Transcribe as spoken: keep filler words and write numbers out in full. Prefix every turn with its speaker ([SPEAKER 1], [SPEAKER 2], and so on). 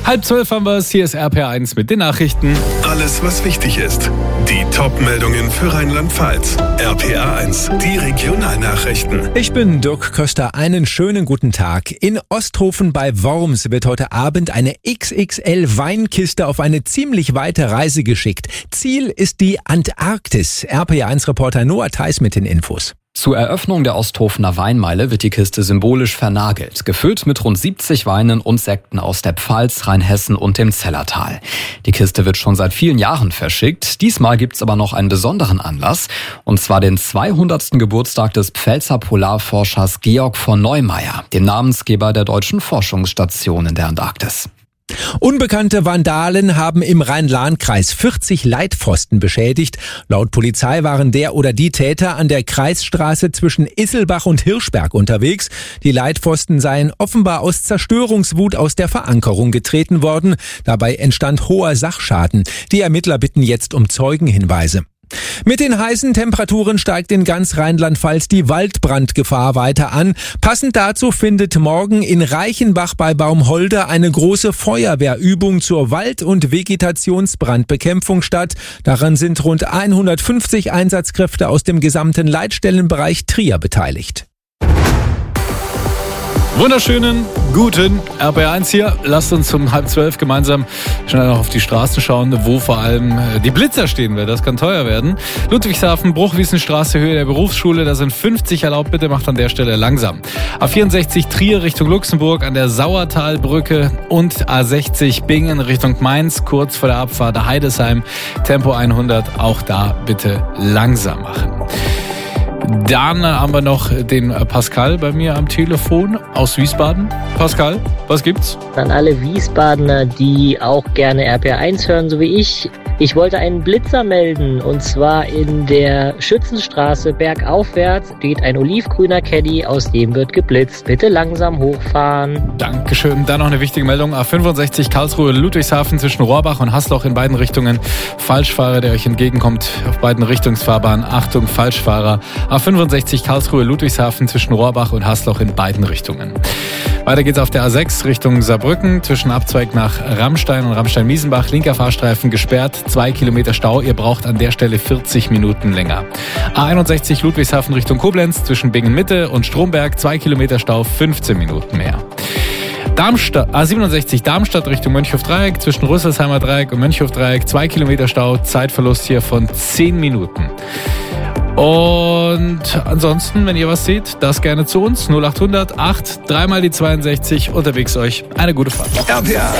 [SPEAKER 1] Halb zwölf haben wir es, hier ist R P R eins mit den Nachrichten.
[SPEAKER 2] Alles, was wichtig ist. Die Top-Meldungen für Rheinland-Pfalz. R P R eins, die Regionalnachrichten.
[SPEAKER 3] Ich bin Dirk Köster, einen schönen guten Tag. In Osthofen bei Worms wird heute Abend eine X X L-Weinkiste auf eine ziemlich weite Reise geschickt. Ziel ist die Antarktis. R P R eins-Reporter Noah Theis mit den Infos.
[SPEAKER 4] Zur Eröffnung der Osthofener Weinmeile wird die Kiste symbolisch vernagelt, gefüllt mit rund siebzig Weinen und Sekten aus der Pfalz, Rheinhessen und dem Zellertal. Die Kiste wird schon seit vielen Jahren verschickt. Diesmal gibt's aber noch einen besonderen Anlass, und zwar den zweihundertsten Geburtstag des Pfälzer Polarforschers Georg von Neumeier, dem Namensgeber der deutschen Forschungsstation in der Antarktis.
[SPEAKER 3] Unbekannte Vandalen haben im Rhein-Lahn-Kreis vierzig Leitpfosten beschädigt. Laut Polizei waren der oder die Täter an der Kreisstraße zwischen Isselbach und Hirschberg unterwegs. Die Leitpfosten seien offenbar aus Zerstörungswut aus der Verankerung getreten worden. Dabei entstand hoher Sachschaden. Die Ermittler bitten jetzt um Zeugenhinweise. Mit den heißen Temperaturen steigt in ganz Rheinland-Pfalz die Waldbrandgefahr weiter an. Passend dazu findet morgen in Reichenbach bei Baumholder eine große Feuerwehrübung zur Wald- und Vegetationsbrandbekämpfung statt. Daran sind rund hundertfünfzig Einsatzkräfte aus dem gesamten Leitstellenbereich Trier beteiligt.
[SPEAKER 1] Wunderschönen guten R P R eins hier. Lasst uns um halb zwölf gemeinsam schnell noch auf die Straßen schauen, wo vor allem die Blitzer stehen, weil das kann teuer werden. Ludwigshafen, Bruchwiesenstraße, Höhe der Berufsschule, da sind fünfzig erlaubt. Bitte macht an der Stelle langsam. A vierundsechzig Trier Richtung Luxemburg an der Sauertalbrücke und A sechzig Bingen Richtung Mainz, kurz vor der Abfahrt der Heidesheim. Tempo hundert, auch da bitte langsam machen. Dann haben wir noch den Pascal bei mir am Telefon aus Wiesbaden. Pascal, was gibt's?
[SPEAKER 5] An alle Wiesbadener, die auch gerne R P R eins hören, so wie ich. Ich wollte einen Blitzer melden, und zwar in der Schützenstraße bergaufwärts steht ein olivgrüner Caddy, aus dem wird geblitzt. Bitte langsam hochfahren.
[SPEAKER 1] Dankeschön. Dann noch eine wichtige Meldung. A fünfundsechzig Karlsruhe Ludwigshafen zwischen Rohrbach und Hasloch in beiden Richtungen. Falschfahrer, der euch entgegenkommt auf beiden Richtungsfahrbahnen. Achtung, Falschfahrer. A fünfundsechzig Karlsruhe Ludwigshafen zwischen Rohrbach und Hasloch in beiden Richtungen. Weiter geht's auf der A sechs Richtung Saarbrücken zwischen Abzweig nach Rammstein und Rammstein-Miesenbach. Linker Fahrstreifen gesperrt, zwei Kilometer Stau. Ihr braucht an der Stelle vierzig Minuten länger. A einundsechzig Ludwigshafen Richtung Koblenz zwischen Bingen-Mitte und Stromberg, zwei Kilometer Stau, fünfzehn Minuten mehr. Darmstadt, A siebenundsechzig Darmstadt Richtung Mönchhof-Dreieck zwischen Rüsselsheimer Dreieck und Mönchhof-Dreieck, zwei Kilometer Stau, Zeitverlust hier von zehn Minuten. Und ansonsten, wenn ihr was seht, das gerne zu uns. null achthundert acht, dreimal die zweiundsechzig. Unterwegs euch eine gute Fahrt.
[SPEAKER 2] R P R